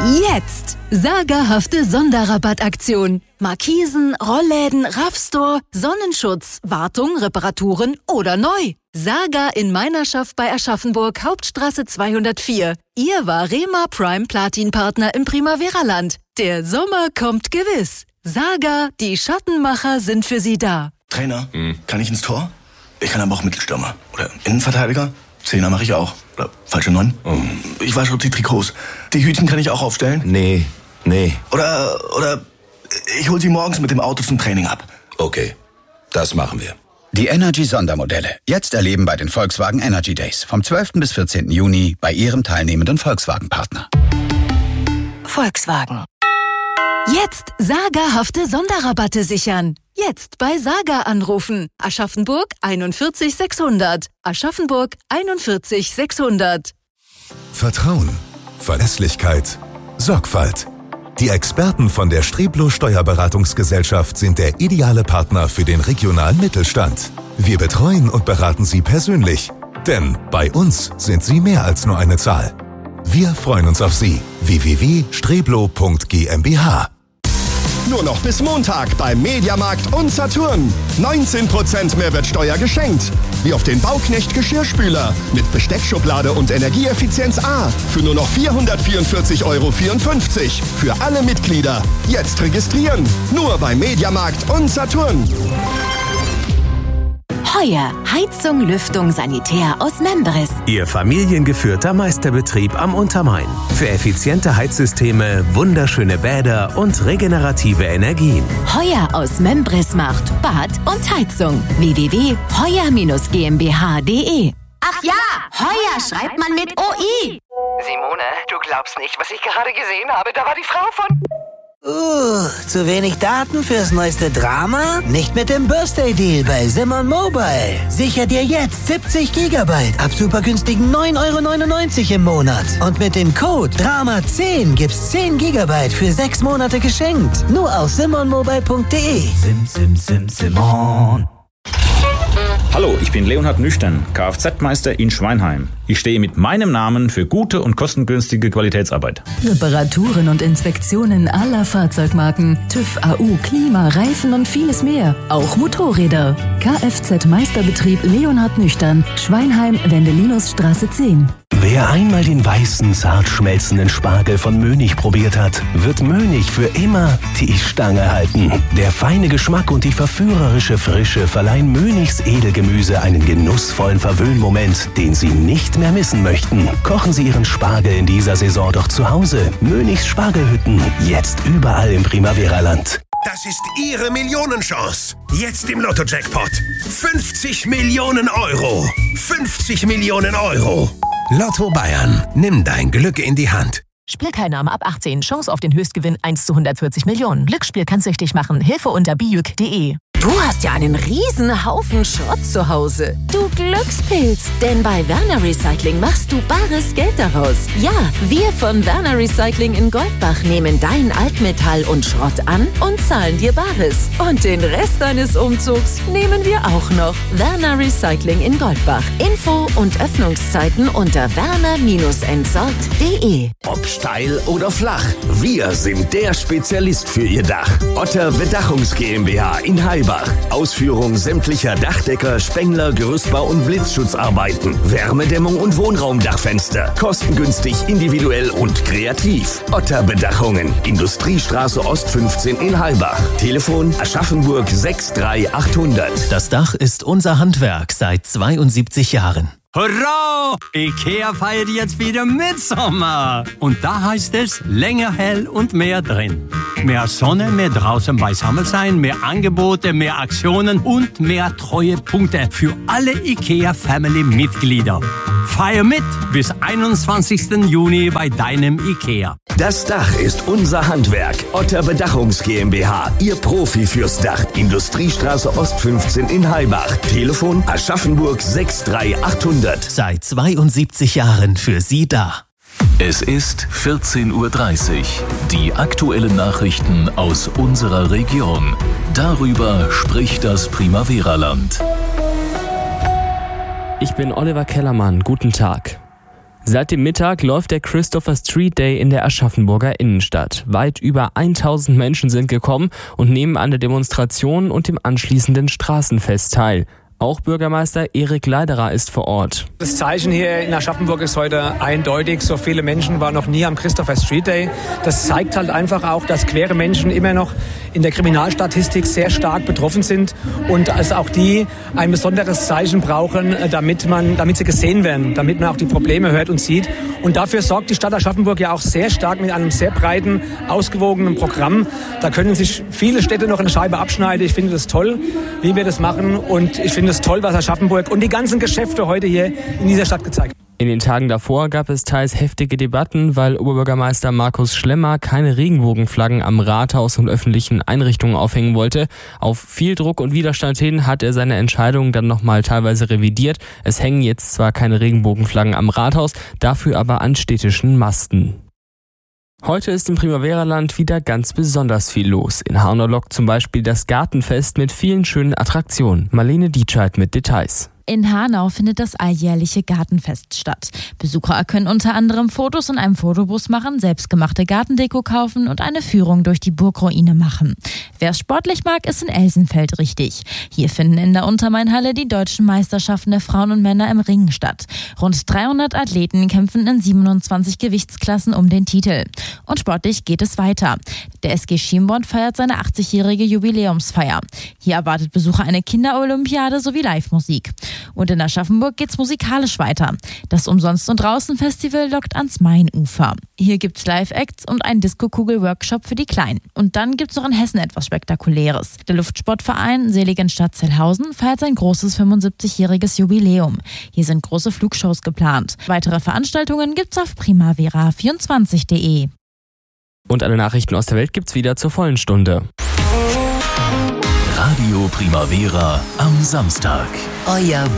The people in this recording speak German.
Jetzt! Sagerhafte Sonderrabattaktion. Markisen, Rollläden, Raffstore, Sonnenschutz, Wartung, Reparaturen oder neu. Saga in Meinerschaft bei Aschaffenburg, Hauptstraße 204. Ihr Varema Prime Platin Partner im Primavera-Land. Der Sommer kommt gewiss. Saga, die Schattenmacher sind für Sie da. Trainer, kann ich ins Tor? Ich kann aber auch Mittelstürmer. Oder Innenverteidiger. Zehner mache ich auch. Oder falsche 9. Ich wasche die Trikots. Die Hütchen kann ich auch aufstellen? Nee. Oder ich hol sie morgens mit dem Auto zum Training ab. Okay, das machen wir. Die Energy-Sondermodelle. Jetzt erleben bei den Volkswagen Energy Days. Vom 12. bis 14. Juni bei Ihrem teilnehmenden Volkswagen-Partner. Volkswagen. Jetzt sagerhafte Sonderrabatte sichern. Jetzt bei Saga anrufen. Aschaffenburg 41 600. Aschaffenburg 41 600. Vertrauen, Verlässlichkeit, Sorgfalt. Die Experten von der Streblo Steuerberatungsgesellschaft sind der ideale Partner für den regionalen Mittelstand. Wir betreuen und beraten Sie persönlich. Denn bei uns sind Sie mehr als nur eine Zahl. Wir freuen uns auf Sie. www.streblo.gmbh. Nur noch bis Montag beim Mediamarkt und Saturn. 19% Mehrwertsteuer geschenkt. Wie auf den Bauknecht Geschirrspüler mit Besteckschublade und Energieeffizienz A für nur noch 444,54 € für alle Mitglieder. Jetzt registrieren. Nur beim Mediamarkt und Saturn. Heuer Heizung, Lüftung, Sanitär aus Membris. Ihr familiengeführter Meisterbetrieb am Untermain. Für effiziente Heizsysteme, wunderschöne Bäder und regenerative Energien. Heuer aus Membris macht Bad und Heizung. www.heuer-gmbh.de. Ach ja, Heuer schreibt man mit OI. Simone, du glaubst nicht, was ich gerade gesehen habe. Da war die Frau von... Zu wenig Daten fürs neueste Drama? Nicht mit dem Birthday-Deal bei Simon Mobile. Sicher dir jetzt 70 GB ab super günstigen 9,99 € im Monat. Und mit dem Code DRAMA10 gibt's 10 GB für 6 Monate geschenkt. Nur auf simonmobile.de. Simon. Hallo, ich bin Leonhard Nüchtern, Kfz-Meister in Schweinheim. Ich stehe mit meinem Namen für gute und kostengünstige Qualitätsarbeit. Reparaturen und Inspektionen aller Fahrzeugmarken, TÜV, AU, Klima, Reifen und vieles mehr. Auch Motorräder. Kfz-Meisterbetrieb Leonhard Nüchtern, Schweinheim, Wendelinusstraße 10. Wer einmal den weißen, zart schmelzenden Spargel von Mönig probiert hat, wird Mönig für immer die Stange halten. Der feine Geschmack und die verführerische Frische verleihen Mönigs Edelgemüse einen genussvollen Verwöhnmoment, den Sie nicht mehr missen möchten. Kochen Sie Ihren Spargel in dieser Saison doch zu Hause. Mönigs Spargelhütten, jetzt überall im Primavera-Land. Das ist Ihre Millionenchance. Jetzt im Lotto-Jackpot. 50 Millionen Euro. 50 Millionen Euro. Lotto Bayern. Nimm dein Glück in die Hand. Spielteilnahme ab 18. Chance auf den Höchstgewinn 1 zu 140 Millionen. Glücksspiel kann süchtig machen. Hilfe unter bijuk.de. Du hast ja einen riesen Haufen Schrott zu Hause. Du Glückspilz. Denn bei Werner Recycling machst du bares Geld daraus. Ja, wir von Werner Recycling in Goldbach nehmen dein Altmetall und Schrott an und zahlen dir Bares. Und den Rest deines Umzugs nehmen wir auch noch. Werner Recycling in Goldbach. Info und Öffnungszeiten unter werner-entsorgt.de. Ob steil oder flach, wir sind der Spezialist für Ihr Dach. Otter Bedachungs GmbH in Heilbach. Ausführung sämtlicher Dachdecker, Spengler, Gerüstbau und Blitzschutzarbeiten. Wärmedämmung und Wohnraumdachfenster. Kostengünstig, individuell und kreativ. Otter Bedachungen. Industriestraße Ost 15 in Heilbach. Telefon Aschaffenburg 63800. Das Dach ist unser Handwerk seit 72 Jahren. Hurra! IKEA feiert jetzt wieder Mitsommer. Und da heißt es länger hell und mehr drin. Mehr Sonne, mehr draußen beisammen sein, mehr Angebote, mehr Aktionen und mehr Treuepunkte für alle IKEA-Family-Mitglieder. Feier mit bis 21. Juni bei deinem IKEA. Das Dach ist unser Handwerk. Otter Bedachungs GmbH. Ihr Profi fürs Dach. Industriestraße Ost 15 in Heilbach. Telefon Aschaffenburg 63800. Seit 72 Jahren für Sie da. Es ist 14:30 Uhr. Die aktuellen Nachrichten aus unserer Region. Darüber spricht das Primavera-Land. Ich bin Oliver Kellermann. Guten Tag. Seit dem Mittag läuft der Christopher Street Day in der Aschaffenburger Innenstadt. Weit über 1000 Menschen sind gekommen und nehmen an der Demonstration und dem anschließenden Straßenfest teil. Auch Bürgermeister Erik Leiderer ist vor Ort. Das Zeichen hier in Aschaffenburg ist heute eindeutig. So viele Menschen waren noch nie am Christopher Street Day. Das zeigt halt einfach auch, dass queere Menschen immer noch in der Kriminalstatistik sehr stark betroffen sind und dass auch die ein besonderes Zeichen brauchen, damit sie gesehen werden, damit man auch die Probleme hört und sieht. Und dafür sorgt die Stadt Aschaffenburg ja auch sehr stark mit einem sehr breiten, ausgewogenen Programm. Da können sich viele Städte noch eine Scheibe abschneiden. Ich finde das toll, wie wir das machen, und ich finde es toll, was Aschaffenburg und die ganzen Geschäfte heute hier in dieser Stadt gezeigt haben. In den Tagen davor gab es teils heftige Debatten, weil Oberbürgermeister Markus Schlemmer keine Regenbogenflaggen am Rathaus und öffentlichen Einrichtungen aufhängen wollte. Auf viel Druck und Widerstand hin hat er seine Entscheidung dann nochmal teilweise revidiert. Es hängen jetzt zwar keine Regenbogenflaggen am Rathaus, dafür aber an städtischen Masten. Heute ist im Primavera-Land wieder ganz besonders viel los. In Hanau lockt zum Beispiel das Gartenfest mit vielen schönen Attraktionen. Marlene Dietscheid mit Details. In Hanau findet das alljährliche Gartenfest statt. Besucher können unter anderem Fotos in einem Fotobus machen, selbstgemachte Gartendeko kaufen und eine Führung durch die Burgruine machen. Wer es sportlich mag, ist in Elsenfeld richtig. Hier finden in der Untermainhalle die deutschen Meisterschaften der Frauen und Männer im Ringen statt. Rund 300 Athleten kämpfen in 27 Gewichtsklassen um den Titel. Und sportlich geht es weiter. Der SG Schiemborn feiert seine 80-jährige Jubiläumsfeier. Hier erwartet Besucher eine Kinderolympiade sowie Live-Musik. Und in Aschaffenburg geht's musikalisch weiter. Das Umsonst- und Draußen-Festival lockt ans Mainufer. Hier gibt's Live-Acts und einen Disco-Kugel-Workshop für die Kleinen. Und dann gibt's noch in Hessen etwas Spektakuläres. Der Luftsportverein Seligenstadt Zellhausen feiert sein großes 75-jähriges Jubiläum. Hier sind große Flugshows geplant. Weitere Veranstaltungen gibt's auf primavera24.de. Und alle Nachrichten aus der Welt gibt's wieder zur vollen Stunde. Radio Primavera am Samstag. Euer